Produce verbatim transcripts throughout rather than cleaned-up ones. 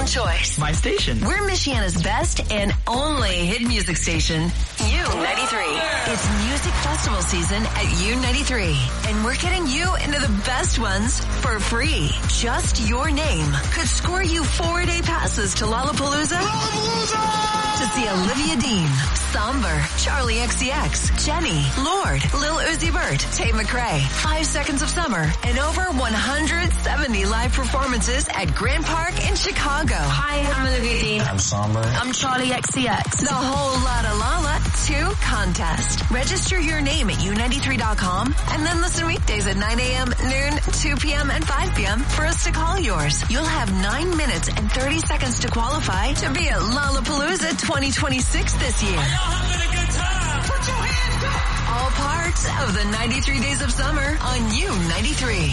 own choice. My station. We're Michiana's best and only hit music station, U ninety-three. It's music festival season at U ninety-three. And we're getting you into the best ones for free. Just your name could score you four-day passes to Lollapalooza. Lollapalooza! To see Olivia Dean, Somber, Charlie X C X, Jenny, Lord, Lil Uzi Vert, Tate McRae, Five Seconds of Summer, and over one hundred seventy live performances at Grand Park in Chicago. Hi, I'm Olivia Dean. I'm Somber. I'm Charlie X C X. The Whole Lotta Lala two contest. Register your name at U ninety-three dot com and then listen weekdays at nine a.m., noon, two p.m., and five p.m. for us to call yours. You'll have nine minutes and thirty seconds to qualify to be at Lollapalooza twenty twenty-six this year. Are y'all having a good time? Put your hands up! All parts of the ninety-three Days of Summer on U ninety-three.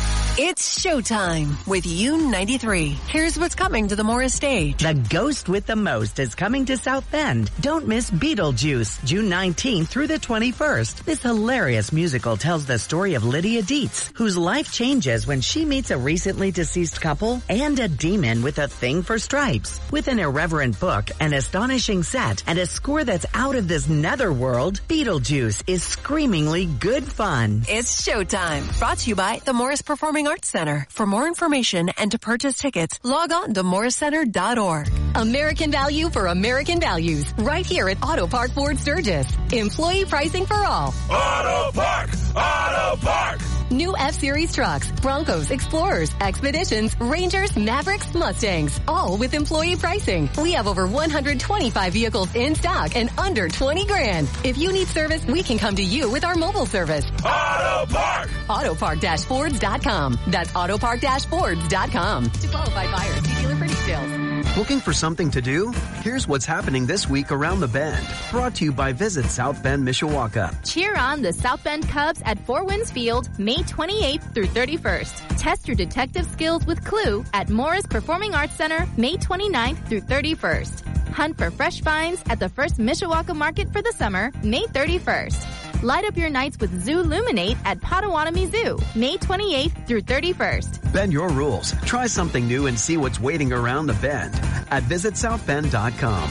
It's showtime with U ninety-three. Here's what's coming to the Morris stage. The Ghost with the Most is coming to South Bend. Don't miss Beetlejuice, June nineteenth through the twenty-first. This hilarious musical tells the story of Lydia Dietz, whose life changes when she meets a recently deceased couple and a demon with a thing for stripes. With an irreverent book, an astonishing set, and a score that's out of this netherworld, Beetlejuice is screamingly good fun. It's showtime. Brought to you by the Morris Performing Arts Center. For more information and to purchase tickets, log on to morris center dot org. American value for American values. Right here at Auto Park Ford Sturgis. Employee pricing for all. Auto Park! Auto Park! New F-Series trucks, Broncos, Explorers, Expeditions, Rangers, Mavericks, Mustangs. All with employee pricing. We have over one hundred twenty-five vehicles in stock and under twenty grand. If you need service, we can come to you with our mobile service. Auto Park! auto park dash fords dot com. That's auto park dash fords dot com. To qualified buyers, see dealer for details. Looking for something to do? Here's what's happening this week around the Bend. Brought to you by Visit South Bend, Mishawaka. Cheer on the South Bend Cubs at Four Winds Field, May twenty-eighth through thirty-first. Test your detective skills with Clue at Morris Performing Arts Center, May twenty-ninth through thirty-first. Hunt for fresh finds at the first Mishawaka Market for the summer, May thirty-first. Light up your nights with Zoo Luminate at Potawatomi Zoo, May twenty-eighth through thirty-first. Bend your rules. Try something new and see what's waiting around the Bend at visit south bend dot com.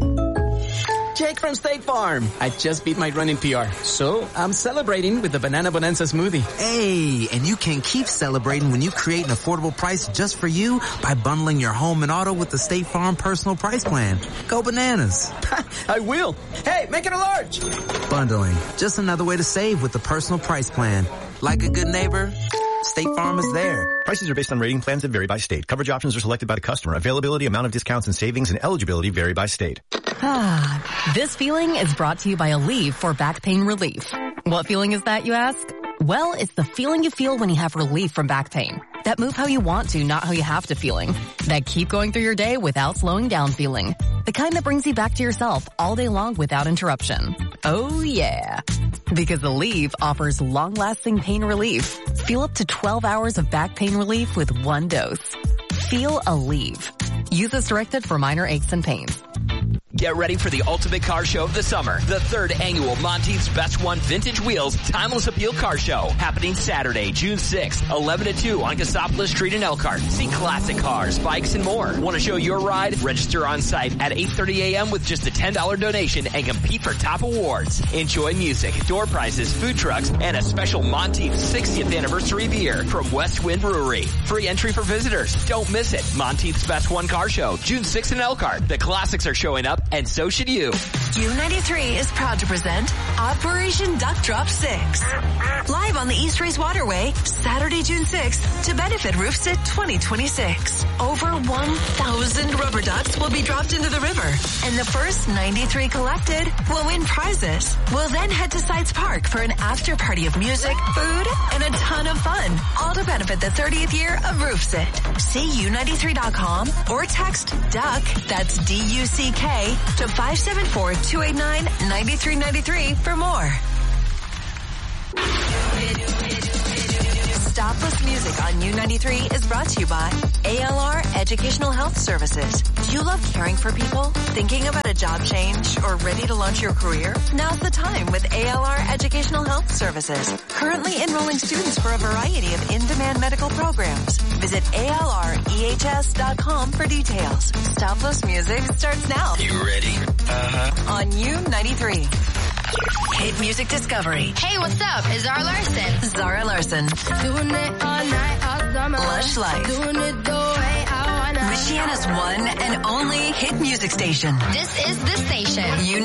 Jake from State Farm. I just beat my running P R, so I'm celebrating with the Banana Bonanza smoothie. Hey, and you can keep celebrating when you create an affordable price just for you by bundling your home and auto with the State Farm Personal Price Plan. Go bananas. I will. Hey, make it a large. Bundling. Just another way to save with the Personal Price Plan. Like a good neighbor, State Farm is there. Prices are based on rating plans that vary by state. Coverage options are selected by the customer. Availability, amount of discounts and savings, and eligibility vary by state. Ah, this feeling is brought to you by Aleve for back pain relief. What feeling is that, you ask? Well, it's the feeling you feel when you have relief from back pain. That move how you want to, not how you have to feeling. That keep going through your day without slowing down feeling. The kind that brings you back to yourself all day long without interruption. Oh yeah. Because Aleve offers long-lasting pain relief. Feel up to twelve hours of back pain relief with one dose. Feel Aleve. Use as directed for minor aches and pains. Get ready for the ultimate car show of the summer. The third annual Monteith's Best One Vintage Wheels Timeless Appeal Car Show. Happening Saturday, June sixth, eleven to two on Cassopolis Street in Elkhart. See classic cars, bikes, and more. Want to show your ride? Register on site at eight thirty a.m. with just a ten dollars donation and compete for top awards. Enjoy music, door prizes, food trucks, and a special Monteith sixtieth anniversary beer from West Wind Brewery. Free entry for visitors. Don't miss it. Monteith's Best One Car Show, June sixth in Elkhart. The classics are showing up, and so should you. U ninety-three is proud to present Operation Duck Drop six. Live on the East Race Waterway, Saturday, June sixth, to benefit Roofsit twenty twenty-six. Over one thousand rubber ducks will be dropped into the river, and the first ninety-three collected will win prizes. We'll then head to Sites Park for an after party of music, food, and a ton of fun, all to benefit the thirtieth year of Roofsit. See U ninety-three dot com or text DUCK, that's D U C K, to five seven four, two eight nine, nine three nine three for more. Stop Stopless Music on U ninety-three is brought to you by A L R Educational Health Services. Do you love caring for people? Thinking about a job change or ready to launch your career? Now's the time with A L R Educational Health Services. Currently enrolling students for a variety of in-demand medical programs. Visit A L R E H S dot com for details. Stopless Music starts now. You ready? Uh-huh. On U ninety-three. Hit Music Discovery. Hey, what's up? It's Zara Larson. Zara Larson. Doing it all night, all summer. Lush Life. Doing it the way I wanna. Michiana's one and only hit music station. This is the station. U